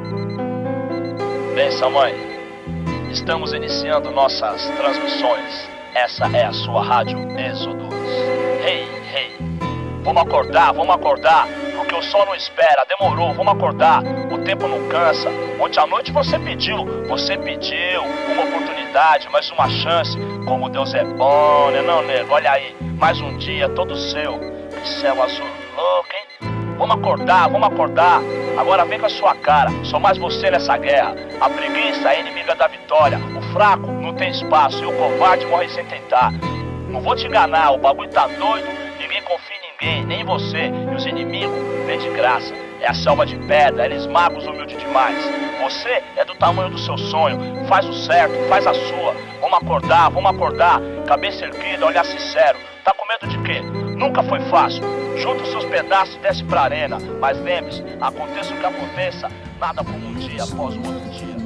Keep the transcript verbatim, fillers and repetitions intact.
Benção, mãe. Estamos iniciando nossas transmissões. Essa é a sua rádio Êxodos. Hey, hey. Vamos acordar, vamos acordar, porque o sol não espera. Demorou, vamos acordar. O tempo não cansa. Ontem à noite você pediu, você pediu uma oportunidade, mais uma chance. Como Deus é bom, né não, nego? Olha aí, mais um dia todo seu. Que céu azul louco, hein? Vamos acordar, vamos acordar. Agora vem com a sua cara, só mais você nessa guerra. A preguiça é inimiga da vitória. O fraco não tem espaço e o covarde morre sem tentar. Não vou te enganar, o bagulho tá doido. Ninguém confia em ninguém, nem em você. E os inimigos vêm de graça. É a selva de pedra, eles magos humildes demais. Você é do tamanho do seu sonho. Faz o certo, faz a sua. Vamos acordar, vamos acordar. Cabeça erguida, olhar sincero. Tá com medo de quê? Nunca foi fácil. Junta os seus pedaços e desce pra arena. Mas lembre-se, aconteça o que aconteça, nada como um dia após o outro dia.